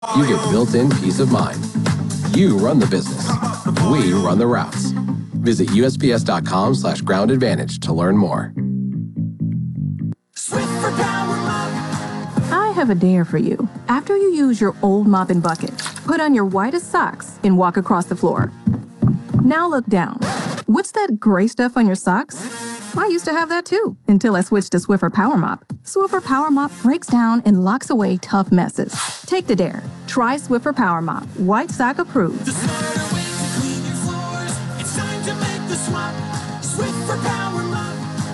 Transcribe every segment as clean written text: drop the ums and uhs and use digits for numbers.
you get built-in peace of mind. You run the business. We run the routes. Visit USPS.com/Ground Advantage to learn more. I have a dare for you. After you use your old mop and bucket, put on your whitest socks and walk across the floor. Now look down. What's that gray stuff on your socks? I used to have that too, until I switched to Swiffer Power Mop. Swiffer Power Mop breaks down and locks away tough messes. Take the dare. Try Swiffer Power Mop. White sock approved. The smarter way to clean your floors. It's time to make the swap. Swiffer Power Mop.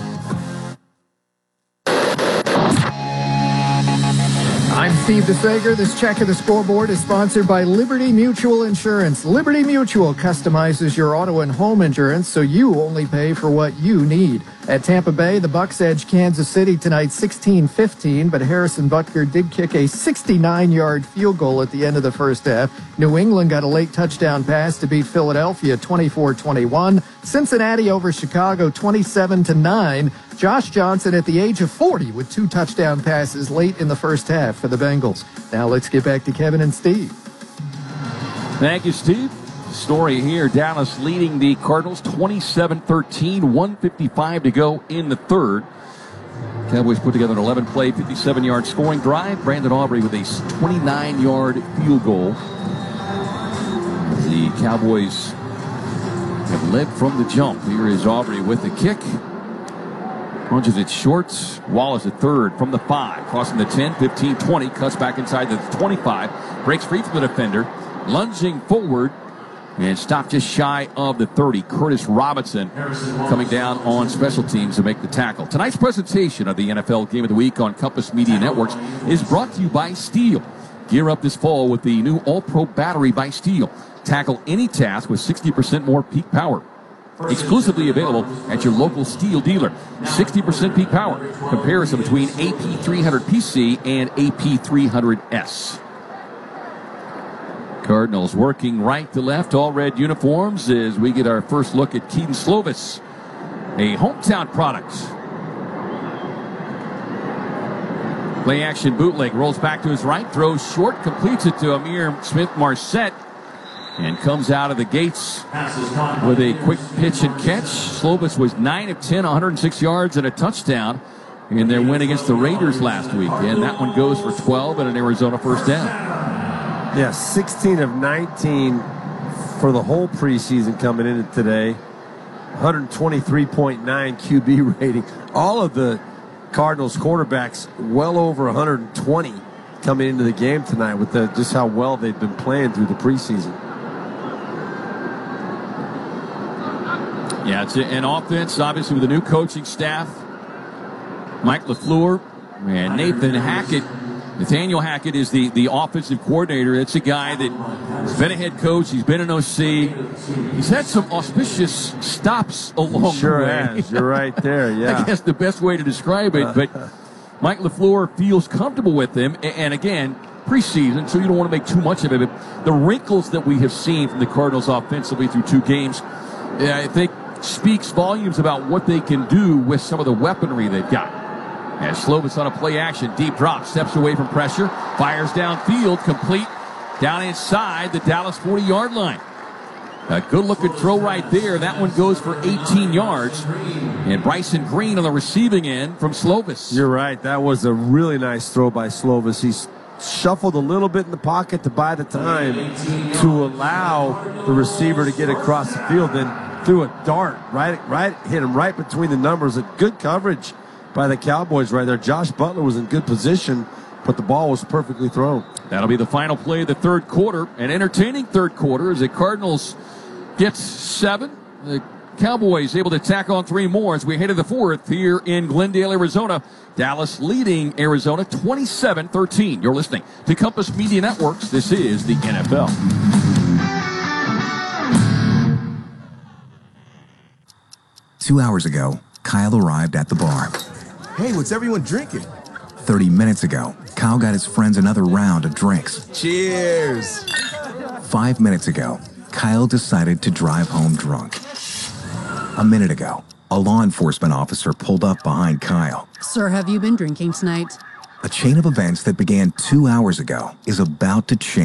I'm Steve DeSager. This check of the scoreboard is sponsored by Liberty Mutual Insurance. Liberty Mutual customizes your auto and home insurance so you only pay for what you need. At Tampa Bay, the Bucs edge Kansas City tonight 16-15, but Harrison Butker did kick a 69-yard field goal at the end of the first half. New England got a late touchdown pass to beat Philadelphia 24-21. Cincinnati over Chicago 27-9. Josh Johnson at the age of 40 with 2 touchdown passes late in the first half for the Bengals. Now let's get back to Kevin and Steve. Thank you, Steve. Story here, Dallas leading the Cardinals 27-13, 1:55 to go in the third. Cowboys put together an 11-play, 57-yard scoring drive. Brandon Aubrey with a 29-yard field goal. The Cowboys have led from the jump. Here is Aubrey with the kick. Punches it short. Wallace at third from the 5. Crossing the 10, 15, 20. Cuts back inside the 25. Breaks free from the defender. Lunging forward. And stopped just shy of the 30. Curtis Robinson coming down on special teams to make the tackle. Tonight's presentation of the NFL Game of the Week on Compass Media Networks is brought to you by Steel. Gear up this fall with the new All-Pro battery by Steel. Tackle any task with 60% more peak power. Exclusively available at your local Steel dealer. 60% peak power. Comparison between AP300PC and AP300S. Cardinals working right to left, all red uniforms as we get our first look at Kedon Slovis, a hometown product. Play action bootleg, rolls back to his right, throws short, completes it to Amir Smith-Marset, and comes out of the gates with a quick pitch and catch. Slovis was 9 of 10, 106 yards and a touchdown in their win against the Raiders last week. And that one goes for 12 and an Arizona first down. Yeah, 16 of 19 for the whole preseason coming in today. 123.9 QB rating. All of the Cardinals quarterbacks well over 120 coming into the game tonight with just how well they've been playing through the preseason. Yeah, it's an offense, obviously, with a new coaching staff. Mike LaFleur and Nathan Hackett. Nathaniel Hackett is the offensive coordinator. It's a guy that's been a head coach. He's been an OC. He's had some auspicious stops along the way. Sure has. You're right there, yeah. I guess the best way to describe it. But Mike LaFleur feels comfortable with him. And again, preseason, so you don't want to make too much of it. But the wrinkles that we have seen from the Cardinals offensively through 2 games, I think speaks volumes about what they can do with some of the weaponry they've got. As Slovis on a play action, deep drop, steps away from pressure, fires downfield, complete, down inside the Dallas 40-yard line. A good-looking throw right there. That one goes for 18 yards. And Bryson Green on the receiving end from Slovis. You're right. That was a really nice throw by Slovis. He shuffled a little bit in the pocket to buy the time to allow the receiver to get across the field. Then threw a dart, right, hit him right between the numbers. A good coverage by the Cowboys right there. Josh Butler was in good position, but the ball was perfectly thrown. That'll be the final play of the third quarter. An entertaining third quarter as the Cardinals gets 7. The Cowboys able to tack on 3 more as we head to the fourth here in Glendale, Arizona. Dallas leading Arizona 27-13. You're listening to Compass Media Networks. This is the NFL. Two hours ago, Kyle arrived at the bar. Hey, what's everyone drinking? 30 minutes ago, Kyle got his friends another round of drinks. Cheers! 5 minutes ago, Kyle decided to drive home drunk. A minute ago, a law enforcement officer pulled up behind Kyle. Sir, have you been drinking tonight? A chain of events that began 2 hours ago is about to change.